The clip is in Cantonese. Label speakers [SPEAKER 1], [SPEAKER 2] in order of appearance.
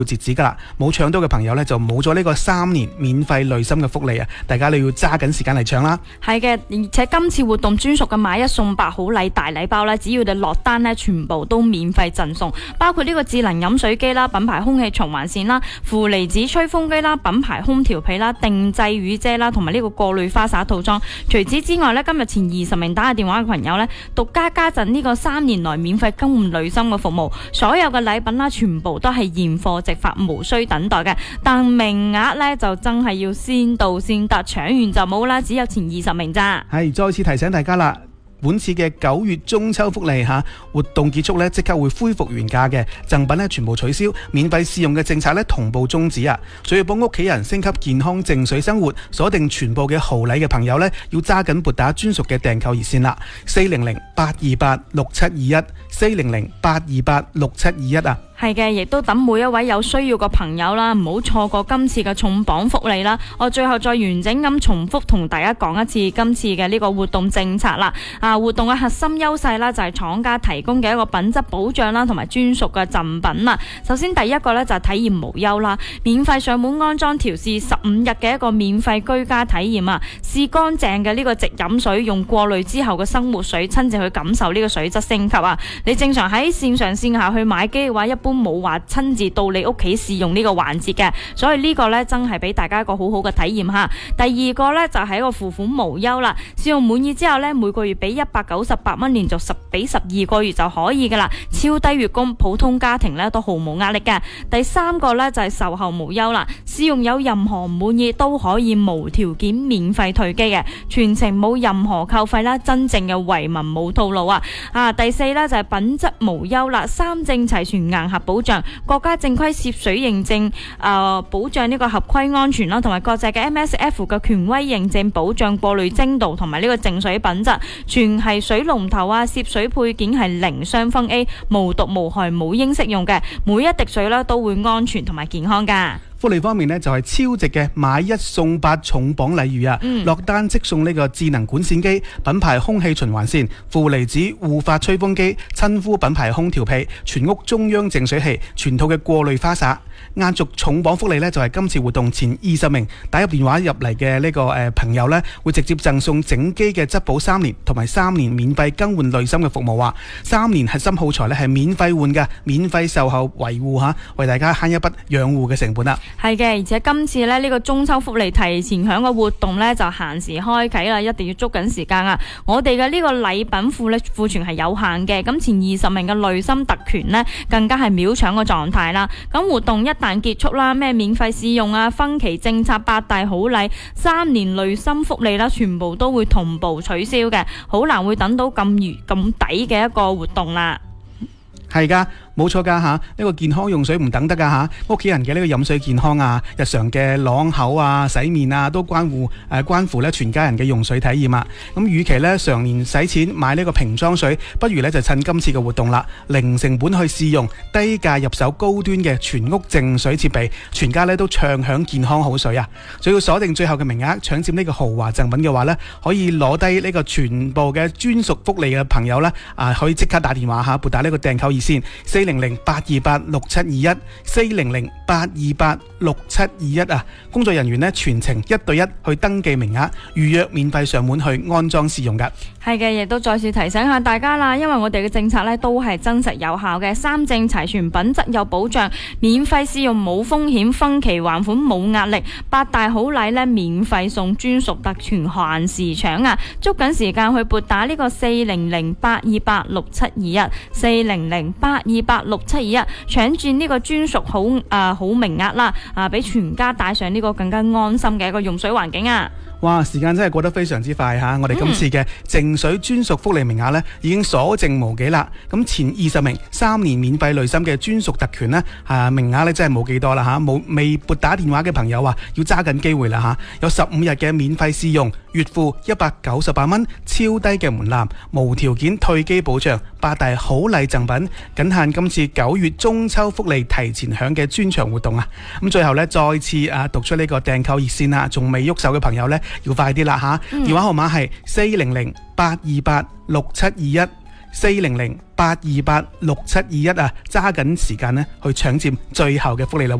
[SPEAKER 1] 截止噶啦，冇搶到嘅朋友呢，就冇咗呢個3年免費濾芯嘅福利啊！大家你要揸緊時間嚟搶啦。
[SPEAKER 2] 係嘅，而且今次活動專屬嘅買1送8好禮大禮包呢，只要你落單呢，全部都免費贈送，包括呢個智能飲水機啦、品牌空氣循環扇啦、負離子吹風機啦、品牌空調被啦、定製雨遮啦，同埋呢個過濾花灑套裝。除此之外呢，今日前20名打電話嘅朋友呢，獨家加贈呢個3年內免費更換濾芯嘅服務，所有嘅禮品啦，全部都係現貨直發，無需等待嘅。但名額呢，就真係要先到先得，搶完就冇啦，只有前20名咋。
[SPEAKER 1] 係，再次提醒大家啦。本次嘅9月中秋福利活動結束呢，即刻會恢復原價嘅贈品呢，全部取消，免費試用嘅政策呢，同步終止啊！所以幫屋企人升級健康淨水生活，鎖定全部嘅豪禮嘅朋友呢，要揸緊撥打專屬嘅訂購熱線啦，400-828-6721，400-828-6721啊！
[SPEAKER 2] 係嘅，亦都等每一位有需要嘅朋友啦，唔好錯過今次嘅重磅福利啦！我最後再完整咁重複同大家講一次今次嘅呢個活動政策啦。活動嘅核心優勢啦，就係廠家提供嘅一個品質保障啦，同埋專屬嘅贈品啦。首先第一個呢，就係體驗無憂啦，免費上門安裝調試15日嘅一個免費居家體驗啊！試乾淨嘅呢個直飲水，用過濾之後嘅生活水，親自去感受呢個水質升級啊！你正常喺線上線下去買機嘅話，一般冇話親自到你屋企試用呢個環節嘅，所以呢個呢，真係俾大家一個好好嘅體驗吓。第二個呢，就係一個付款無憂啦，試用滿意之後呢，每個月俾198蚊，連續俾12個月就可以噶啦，超低月供，普通家庭呢都毫無壓力嘅。第三個呢，就係售後無憂啦，試用有任何唔滿意都可以無條件免費退機嘅，全程冇任何扣費啦，真正嘅維民冇套路啊！第四呢，就係品質無憂啦，3證齊全硬核保障，國家正規涉水認證，保障呢個合規安全啦，同埋國際嘅 MSF 嘅權威認證，保障過濾精度同埋呢個淨水品質，全係水龍頭涉水配件係零雙酚 A， 無毒無害冇應適用嘅，每一滴水呢都會安全同埋健康噶。
[SPEAKER 1] 福利方面呢，就係超值嘅買1送8重磅禮遇啊！落單即送呢個智能管線機、品牌空氣循環扇、負離子護髮吹風機、親膚品牌空調被、全屋中央淨水器、全套嘅過濾花灑。壓軸重磅福利呢，就係今次活動前20名打入電話入嚟嘅呢個朋友呢，會直接贈送整機嘅質保3年，同埋3年免費更換濾芯嘅服務啊！3年核心耗材呢係免費換嘅，免費售後維護吓，為大家慳一筆養護嘅成本啦。
[SPEAKER 2] 係嘅，而且今次呢個中秋福利提前享嘅活動呢，就限時開啟啦，一定要捉緊時間啊！我哋嘅呢個禮品庫呢，庫存係有限嘅，咁前20名嘅濾芯特權呢，更加係秒搶嘅狀態啦。咁活動一旦結束啦，咩免費試用分期政策、8大好禮、3年濾芯福利啦，全部都會同步取消嘅，好難會等到咁抵嘅一個活動啦。
[SPEAKER 1] 係噶，冇錯噶吓，呢個健康用水唔等得噶吓，屋企人嘅呢個飲水健康啊，日常嘅啷口啊、洗面啊，都關乎咧全家人嘅用水體驗啊。咁與其咧常年使錢買呢個瓶裝水，不如咧就趁今次嘅活動啦，零成本去試用，低價入手高端嘅全屋淨水設備，全家咧都暢享健康好水啊！仲要鎖定最後嘅名額，搶佔呢個豪華贈品嘅話咧，可以攞低呢個全部嘅專屬福利嘅朋友咧，可以即刻打電話吓，撥打呢個訂購熱線400-828-6721 400-828-6721啊！工作人員呢全程1對1去登記名額，預約免費上門去安裝試用噶。
[SPEAKER 2] 係嘅，亦都再次提醒下大家啦，因為我哋嘅政策呢都係真實有效嘅，3證齊全，品質有保障，免費試用冇風險，分期還款冇壓力，8大好禮呢免費送專屬特權，限時搶啊！捉緊時間去撥打呢個400-828-6721 400-828-6721，搶住呢個專屬好名額啦！俾全家帶上呢個更加安心嘅一個用水環境啊！
[SPEAKER 1] 哇，時間真係過得非常之快吓！我哋今次嘅淨水專屬福利名額呢，已經所剩無幾啦。咁前20名3年免費濾芯嘅專屬特權呢，名額呢真係冇幾多啦吓！未撥打電話嘅朋友要揸緊機會啦吓！有15日嘅免費試用，月付198蚊，超低嘅門檻，無條件退機保障，8大好禮贈品，僅限今次9月中秋福利提前享嘅專場活動啊！咁最後呢，再次讀出呢個訂購熱線啦，仲未喐手嘅朋友呢，要快啲啦吓！電話號碼係400-828-6721 4008286721啊，揸緊時間呢去搶佔最後嘅福利啦。